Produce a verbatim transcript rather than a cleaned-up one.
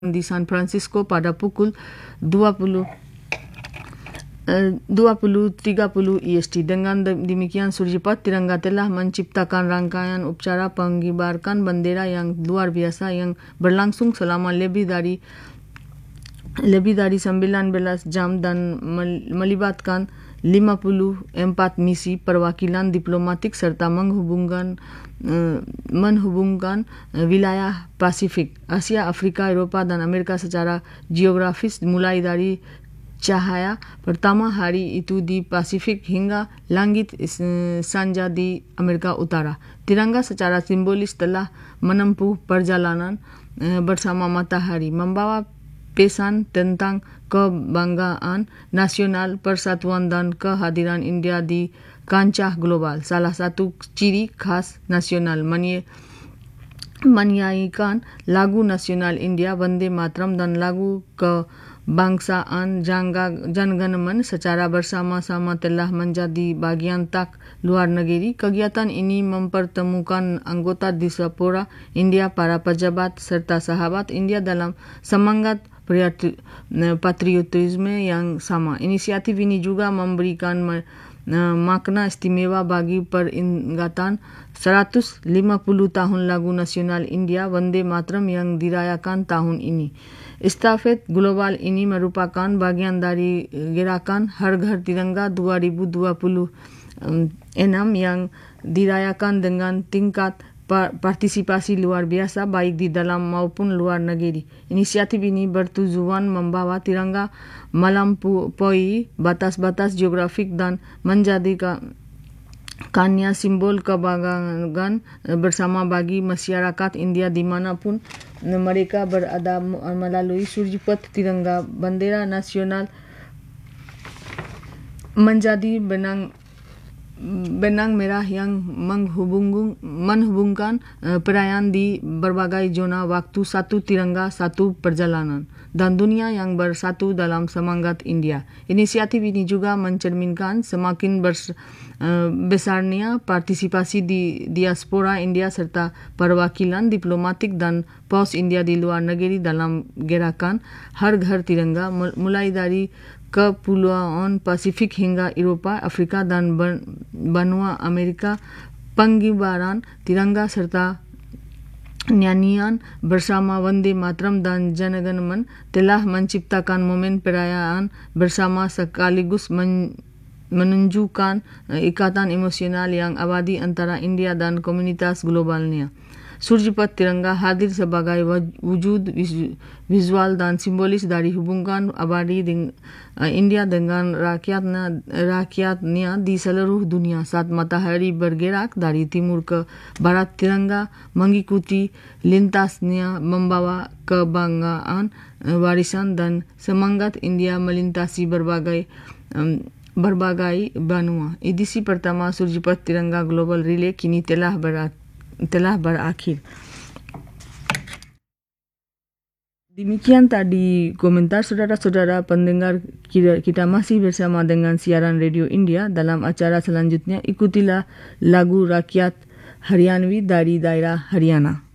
di San Francisco pada pukul dua puluh dua puluh tiga puluh E S T. Dengan demikian, Surjipat Tiranga telah menciptakan rangkaian upacara pengibarkan bendera yang luar biasa yang berlangsung selama lebih dari lebih dari sembilan belas jam dan melibatkan lima puluh empat misi perwakilan diplomatik serta menghubungkan uh, menghubungkan uh, wilayah Pasifik, Asia, Afrika, Eropah dan Amerika secara geografis, mulai dari cahaya pertama hari itu di Pasifik hingga langit uh, senja di Amerika Utara. Tiranga secara simbolis telah menempuh perjalanan uh, bersama matahari, membawa pesan tentang kebanggaan nasional, persatuan dan kehadiran India di kancah global. Salah satu ciri khas nasional menyanyikan lagu nasional India, Vande Mataram dan lagu kebangsaan Jan Gana Mana secara bersama-sama telah menjadi bagian tak luar negeri. Kegiatan ini mempertemukan anggota diaspora India, para pejabat serta sahabat India dalam semangat patriotisme yang sama. Inisiatif ini juga memberikan makna istimewa bagi peringatan seratus lima puluh tahun lagu nasional India, Vande Mataram, yang dirayakan tahun ini. Estafet global ini merupakan bagian dari gerakan Har Ghar Tiranga dua ribu dua puluh enam yang dirayakan dengan tingkat partisipasi luar biasa baik di dalam maupun luar negeri. Inisiatif ini bertujuan membawa tiranga melampaui batas-batas geografik dan menjadikannya simbol kebanggaan bersama bagi masyarakat India dimanapun mereka berada. Melalui Surjipat Tiranga, bendera nasional menjadi benang benang merah yang menghubung, menghubungkan uh, perayaan di berbagai zona waktu. Satu tiranga, satu perjalanan, dan dunia yang bersatu dalam semangat India. Inisiatif ini juga mencerminkan semakin bers, uh, besarnya partisipasi di diaspora India serta perwakilan diplomatik dan pos India di luar negeri dalam gerakan Har Ghar Tiranga, mulai dari Kepulauan Pasifik hingga Eropah, Afrika dan benua Amerika. Pengibaran tiranga serta nyanyian bersama Vande Mataram dan Jana Gana Mana telah menciptakan momen perayaan bersama sekaligus men menunjukkan ikatan emosional yang abadi antara India dan komunitas globalnya. Surjipat Tiranga hadir sebagai wujud visual dan simbolis dari hubungan abadi India dengan rakyatnya, rakyatnya di seluruh dunia. Saat matahari bergerak dari timur ke barat, tiranga mengikuti lintasnya, membawa kebanggaan, warisan dan semangat India melintasi berbagai um, berbagai benua. Edisi pertama Surjipat Tiranga Global Relay kini telah berakhir. telah berakhir. Demikian tadi komentar saudara-saudara pendengar. Kita masih bersama dengan siaran Radio India. Dalam acara selanjutnya, ikutilah lagu rakyat Haryanvi dari daerah Haryana.